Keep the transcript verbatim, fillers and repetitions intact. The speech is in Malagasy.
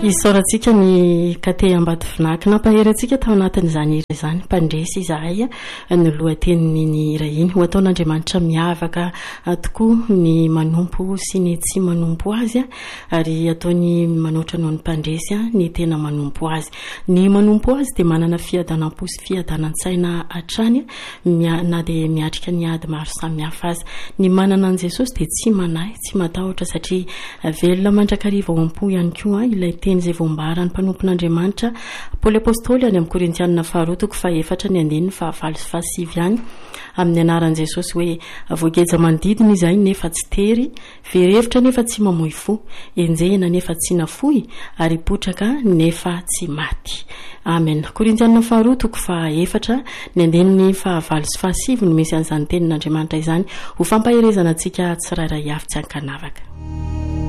Isaorantsika ny kate ambady vinaka nampaherantsika tao anatin'izany iray izany mpandresy izahay ny lohateniny iray iny ho ataon'Andriamanitra miavaka tokoa ny manompo sy ny tsy manompo azy ary ataony manoatra noho ny mpandresy ny tena manompo azy. Ny manompo azy dia manana fiadanam-po sy fiadanan-tsaina hatrany na dia miatrika ny ady maro samihafa azy. Ny manana an' Jesosy dia tsy manahy tsy matahotra satria velona mandrakariva ao am-po ihany koa ilay teny izay voambarany mpanompon'Andriamanitra Paoly apôstôly any amin'ny Korintianina faharoa toko fahaefatra ny andininy fahavalo sy fahasivy any amin'ny anaran'i Jesosy hoe voageja manodidina izahay nefa tsy tery, verevitra nefa tsy mamoy fo, enjehina nefa tsy nafoy ary potraka nefa tsy maty. Amen. Korintianina faharoa toko fahaefatra ny andininy fahavalo sy fahasivy no misy an'izany tenin'Andriamanitra izany ho fampaherezana antsika tsirairay avy tsy ankanavaka.